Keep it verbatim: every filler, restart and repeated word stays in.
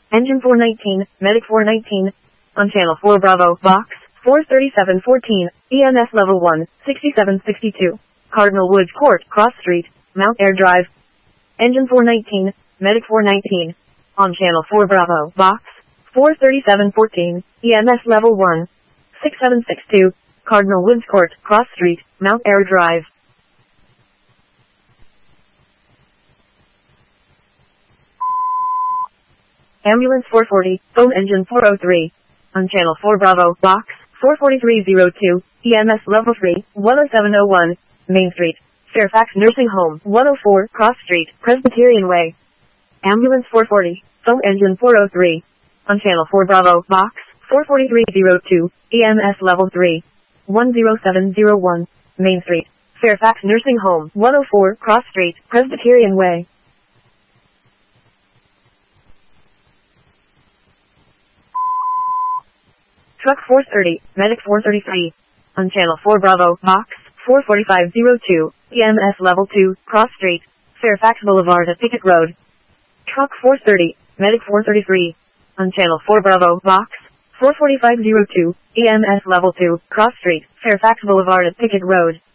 Engine four nineteen, Medic four nineteen. On Channel four Bravo, Box four thirty-seven fourteen, E M S Level one, sixty-seven sixty-two. Cardinal Woods Court, Cross Street, Mount Air Drive. Engine four nineteen, Medic four nineteen. On Channel four Bravo, Box four thirty-seven fourteen, E M S Level one, sixty-seven sixty-two. Cardinal Woods Court, Cross Street, Mount Air Drive. Ambulance four forty, phone engine four oh three. On Channel four Bravo, Box four forty-three oh two, E M S Level three, one oh seven oh one, Main Street, Fairfax Nursing Home, one oh four, Cross Street, Presbyterian Way. Ambulance four forty, phone engine four oh three. On Channel four Bravo, Box four forty-three oh two, E M S Level three, one oh seven oh one, Main Street, Fairfax Nursing Home, one oh four, Cross Street, Presbyterian Way. Truck four thirty, Medic four thirty-three. On Channel four Bravo, Box four forty-five oh two, E M S Level two, Cross Street, Fairfax Boulevard at Pickett Road. Truck four thirty, Medic four thirty-three. On Channel four Bravo, Box four forty-five oh two, E M S Level two, Cross Street, Fairfax Boulevard at Pickett Road.